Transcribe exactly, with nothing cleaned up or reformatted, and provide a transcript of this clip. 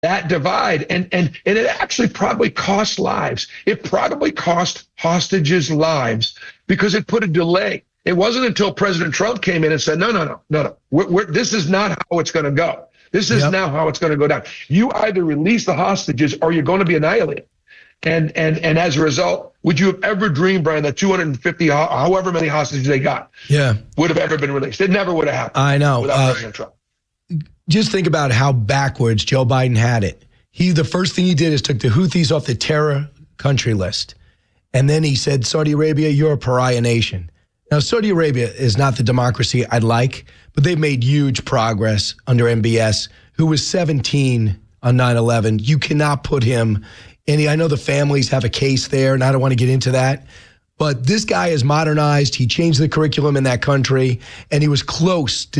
that divide. And, and, and it actually probably cost lives. It probably cost hostages lives because it put a delay. It wasn't until President Trump came in and said, no, no, no, no, no. We're, we're, this is not how it's going to go. This is yep. now how it's going to go down. You either release the hostages or you're going to be annihilated. And and and as a result, would you have ever dreamed, Brian, that two hundred fifty, however many hostages they got, yeah, would have ever been released? It never would have happened. I know. Without uh, President Trump. Just think about how backwards Joe Biden had it. He the first thing he did is took the Houthis off the terror country list, and then he said, "Saudi Arabia, you're a pariah nation." Now, Saudi Arabia is not the democracy I'd like, but they've made huge progress under M B S, who was seventeen on nine eleven. You cannot put him. And I know the families have a case there, and I don't want to get into that. But this guy is modernized. He changed the curriculum in that country, and he was close to